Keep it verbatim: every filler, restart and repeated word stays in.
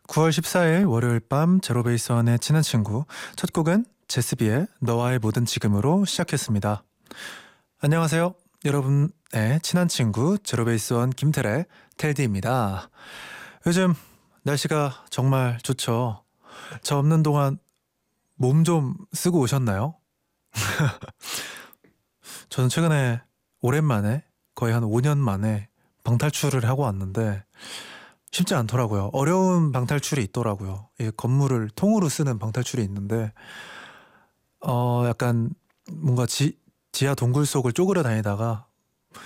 구월 십사일 월요일 밤 제로베이스원의 친한 친구 첫 곡은 제스비의 너와의 모든 지금으로 시작했습니다. 안녕하세요. 여러분의 친한 친구 제로베이스원 김태래 텔디입니다. 요즘 날씨가 정말 좋죠. 저 없는 동안 몸 좀 쓰고 오셨나요? 저는 최근에 오랜만에 거의 한 오 년 만에 방탈출을 하고 왔는데 쉽지 않더라고요. 어려운 방탈출이 있더라고요. 이 건물을 통으로 쓰는 방탈출이 있는데 어 약간 뭔가 지, 지하 동굴 속을 쪼그려 다니다가